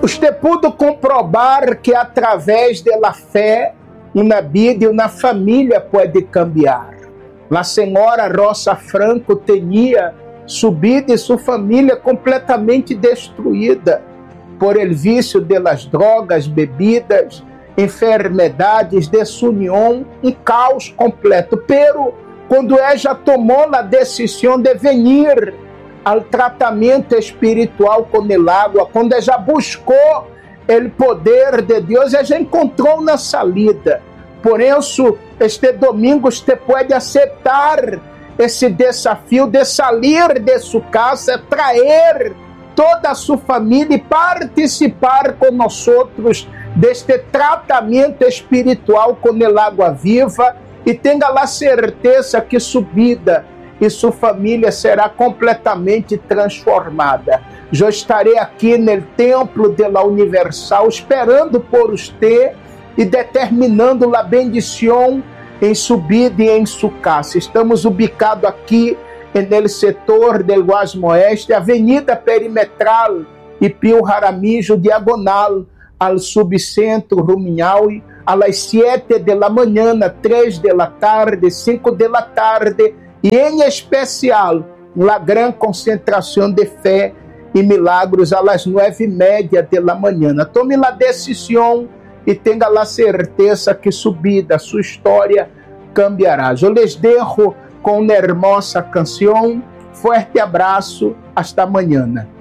Usted pudo comprobar que através da fé, uma vida e uma família pode cambiar. A senhora Rosa Franco tinha sua vida e sua família completamente destruída por el vício das drogas, bebidas, enfermidades, desunião, um caos completo. Pero quando ela tomou a decisão de vir ao tratamento espiritual com el água, quando ela buscou o poder de Deus, ela encontrou uma salida. Por isso, este domingo você pode aceitar esse desafio de sair de sua casa, trazer toda a sua família e participar conosco deste tratamento espiritual com a água viva, e tenha a certeza que sua vida e sua família será completamente transformada. Eu estarei aqui no templo de la Universal esperando por você e determinando a bendição em sua vida e em sua casa. Estamos ubicados aqui no setor del Guasmo Oeste, Avenida Perimetral e Pio Jaramillo, diagonal ao subcentro Rumiñahui, às 7 da manhã, 3 da tarde, 5 da tarde, e em especial, uma grande concentração de fé e milagros às 9:30 da manhã. Tome a decisão e tenha a certeza que sua vida, sua história cambiará. Eu les dejo com uma hermosa canção. Fuerte abraço, hasta amanhã.